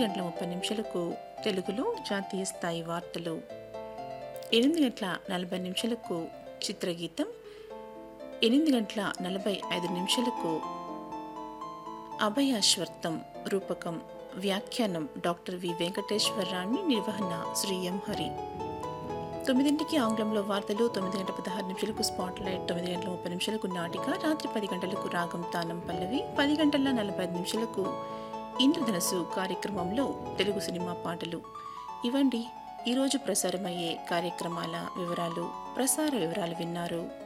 8:30 తెలుగులో జాతీయ స్థాయి వార్తలు, 8:40 చిత్రగీతం, 8:45 అభయాశ్వర్తం రూపకం వ్యాఖ్యానం డాక్టర్ వి వెంకటేశ్వరరాణి, నిర్వహణ శ్రీ ఎం హరి. 9 ఆంగ్లంలో వార్తలు, 9:16 స్పాట్ లైట్, 9:30 నాటిక, రాత్రి 10 రాగం తానం పల్లవి, 10:45 ఇంద్రధనస్సు కార్యక్రమంలో తెలుగు సినిమా పాటలు. ఇవండి ఈరోజు ప్రసారమయ్యే కార్యక్రమాల వివరాలు. ప్రసార వివరాలు విన్నారు.